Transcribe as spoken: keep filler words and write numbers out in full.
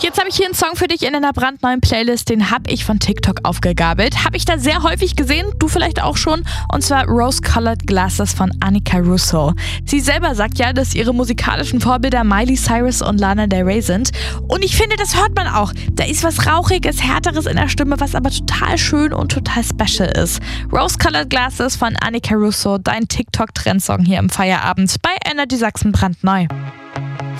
Jetzt habe ich hier einen Song für dich in einer brandneuen Playlist, den habe ich von TikTok aufgegabelt. Habe ich da sehr häufig gesehen, du vielleicht auch schon, und zwar Rose-Colored Glasses von Annika Russo. Sie selber sagt ja, dass ihre musikalischen Vorbilder Miley Cyrus und Lana Del Rey sind. Und ich finde, das hört man auch. Da ist was Rauchiges, Härteres in der Stimme, was aber total schön und total special ist. Rose-Colored Glasses von Annika Russo, dein TikTok-Trendsong hier im Feierabend bei Energy Sachsen brandneu.